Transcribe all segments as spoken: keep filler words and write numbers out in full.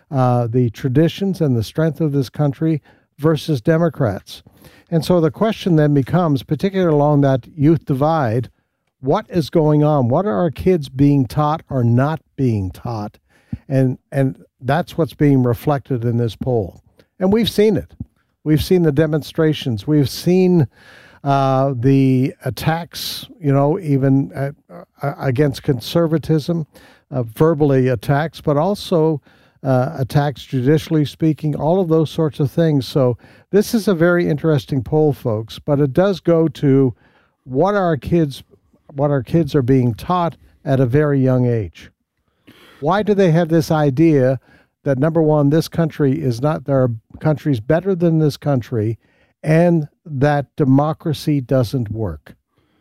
uh, the traditions and the strength of this country versus Democrats. And so the question then becomes, particularly along that youth divide, what is going on? What are our kids being taught or not being taught? And and that's what's being reflected in this poll. And we've seen it. We've seen the demonstrations. We've seen uh, the attacks, you know, even uh, uh, against conservatism, uh, verbally attacks, but also uh, attacks judicially speaking, all of those sorts of things. So this is a very interesting poll, folks, but it does go to what our kids what our kids are being taught at a very young age. Why do they have this idea that, number one, this country is not, there are countries better than this country, and that democracy doesn't work?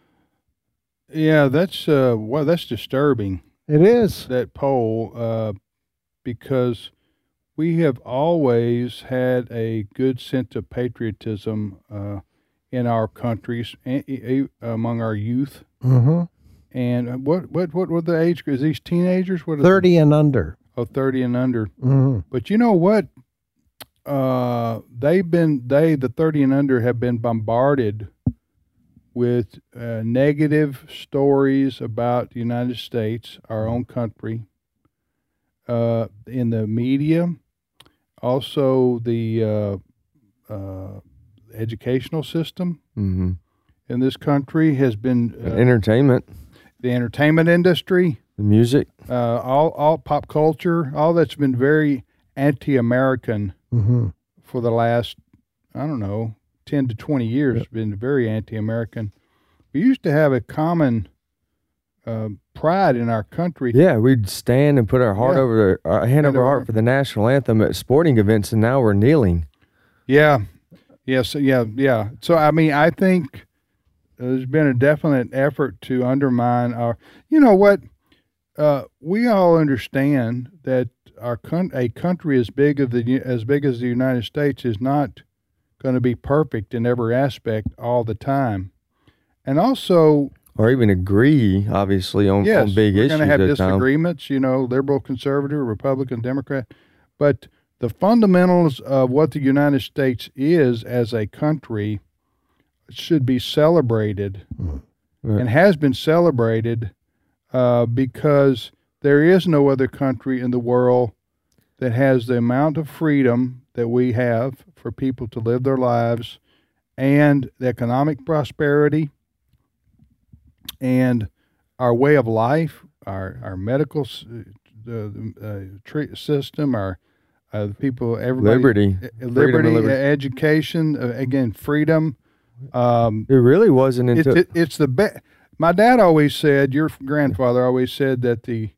Yeah, that's, uh, well, that's disturbing. It is. That poll, uh, because we have always had a good sense of patriotism, uh, in our countries, among our youth. Mm-hmm. And what what what were the age? Is these teenagers? What are thirty and under. Oh, thirty and under. Mm-hmm. But you know what? Uh, they've been they the thirty and under have been bombarded with uh, negative stories about the United States, our own country, uh, in the media, also the uh, uh, educational system mm-hmm. in this country has been uh, entertainment, the entertainment industry, the music, uh, all all pop culture, all that's been very anti-American mm-hmm. for the last, I don't know, ten to twenty years. Yep. Been very anti-American. We used to have a common uh, pride in our country. Yeah, we'd stand and put our heart yeah. over the, our hand over our heart for the national anthem at sporting events, and now we're kneeling. Yeah. Yes, yeah, yeah. So, I mean, I think there's been a definite effort to undermine our, you know what, uh, we all understand that our con- a country as big as the as big as the United States is not going to be perfect in every aspect all the time, and also, or even agree, obviously, on, yes, on big we're issues. We're going to have disagreements, time. You know, liberal, conservative, Republican, Democrat, but the fundamentals of what the United States is as a country should be celebrated, right. and has been celebrated uh, because there is no other country in the world that has the amount of freedom that we have for people to live their lives, and the economic prosperity, and our way of life, our our medical the uh, treat system, our uh, the people, everybody, liberty, uh, liberty, liberty. Uh, education, uh, again, freedom. Um, it really wasn't until it, it, it's the best. My dad always said, your grandfather always said that the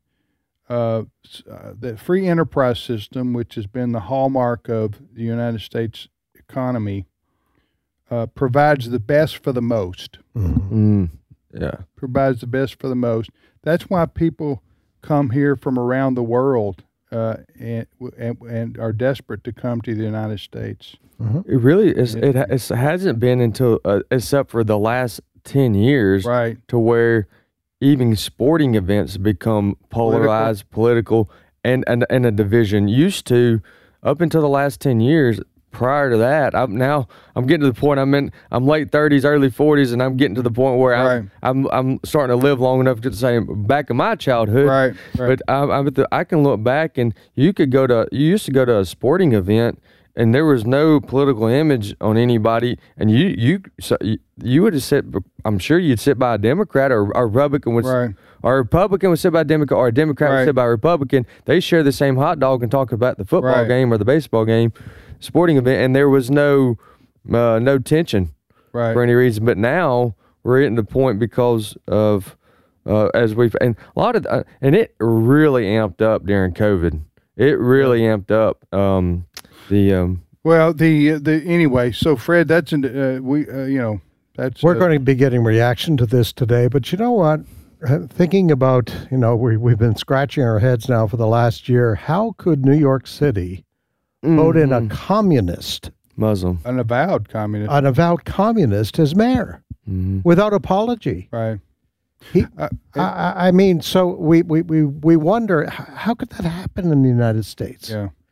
uh, uh, the free enterprise system, which has been the hallmark of the United States economy, uh, provides the best for the most. Mm-hmm. Yeah, provides the best for the most. That's why people come here from around the world uh, and, and and are desperate to come to the United States. Mm-hmm. It really is. It, it hasn't been until uh, except for the last ten years, right, to where even sporting events become polarized, political, political and, and and a division. Used to, up until the last ten years. Prior to that, I'm now I'm getting to the point I'm in. I'm late thirties, early forties, and I'm getting to the point where right. I'm, I'm I'm starting to live long enough to say back in my childhood. Right, right. But I'm, I'm at the, I can look back, and you could go to you used to go to a sporting event, and there was no political image on anybody, and you you so you, you would have sit. I'm sure you'd sit by a Democrat or a Republican would. Right. Or a Republican would sit by a Democrat, or a Democrat right. would sit by a Republican. They share the same hot dog and talk about the football right. game or the baseball game. Sporting event, and there was no uh, no tension right. for any reason. But now we're getting to the point because of uh, as we've and a lot of uh, and it really amped up during COVID. It really yeah. amped up um, the um, well the the anyway. So Fred, that's in, uh, we uh, you know that's we're uh, going to be getting reaction to this today. But you know what? Thinking about you know we we've been scratching our heads now for the last year. How could New York City vote in a communist, Muslim, an avowed communist, an avowed communist as mayor mm-hmm. without apology? Right. He, uh, I, I mean, so we, we, we, we wonder how could that happen in the United States? Yeah.